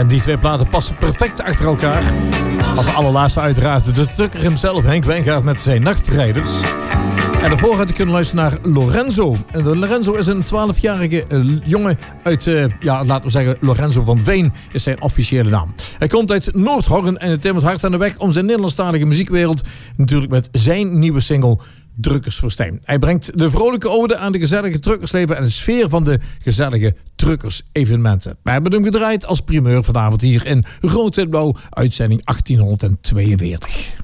En die twee platen passen perfect achter elkaar. Als allerlaatste uiteraard de trucker hemzelf, Henk Wijngaard met zijn Nachtrijders. En daarvoor had je kunnen luisteren naar Lorenzo. En Lorenzo is een 12-jarige jongen uit, laten we zeggen, Lorenzo van Veen is zijn officiële naam. Hij komt uit Noordhorn en het timmert hard aan de weg om zijn Nederlandstalige muziekwereld. Natuurlijk met zijn nieuwe single Drukkersfestijn. Hij brengt de vrolijke ode aan de gezellige truckersleven en de sfeer van de gezellige truckers-evenementen. We hebben hem gedraaid als primeur vanavond hier in Rood-Wit-Blauw, uitzending 1842.